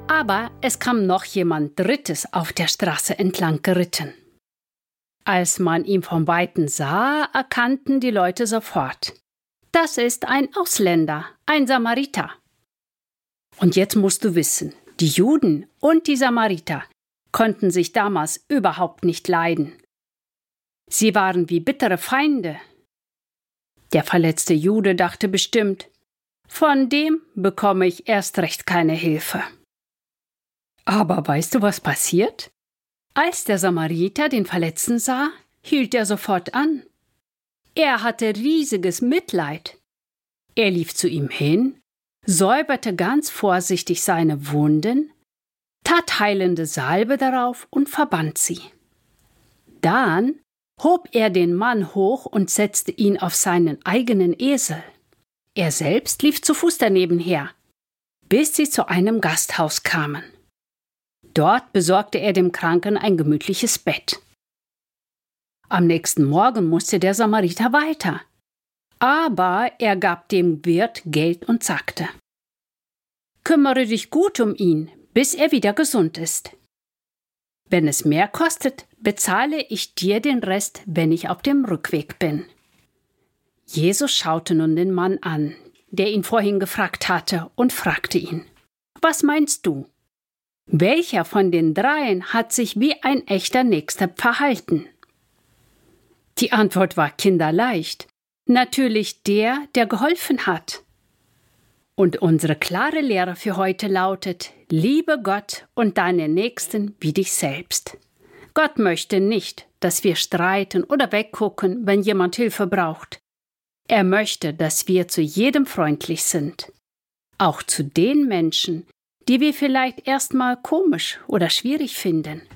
Aber es kam noch jemand Drittes auf der Straße entlang geritten. Als man ihn von Weitem sah, erkannten die Leute sofort: Das ist ein Ausländer, ein Samariter. Und jetzt musst du wissen, die Juden und die Samariter konnten sich damals überhaupt nicht leiden. Sie waren wie bittere Feinde. Der verletzte Jude dachte bestimmt: Von dem bekomme ich erst recht keine Hilfe. Aber weißt du, was passiert? Als der Samariter den Verletzten sah, hielt er sofort an. Er hatte riesiges Mitleid. Er lief zu ihm hin, säuberte ganz vorsichtig seine Wunden, tat heilende Salbe darauf und verband sie. Dann hob er den Mann hoch und setzte ihn auf seinen eigenen Esel. Er selbst lief zu Fuß daneben her, bis sie zu einem Gasthaus kamen. Dort besorgte er dem Kranken ein gemütliches Bett. Am nächsten Morgen musste der Samariter weiter, aber er gab dem Wirt Geld und sagte: Kümmere dich gut um ihn, bis er wieder gesund ist. Wenn es mehr kostet, bezahle ich dir den Rest, wenn ich auf dem Rückweg bin. Jesus schaute nun den Mann an, der ihn vorhin gefragt hatte, und fragte ihn: Was meinst du? Welcher von den dreien hat sich wie ein echter Nächster verhalten? Die Antwort war kinderleicht. Natürlich der, der geholfen hat. Und unsere klare Lehre für heute lautet: Liebe Gott und deinen Nächsten wie dich selbst. Gott möchte nicht, dass wir streiten oder weggucken, wenn jemand Hilfe braucht. Er möchte, dass wir zu jedem freundlich sind. Auch zu den Menschen, die wir vielleicht erstmal komisch oder schwierig finden.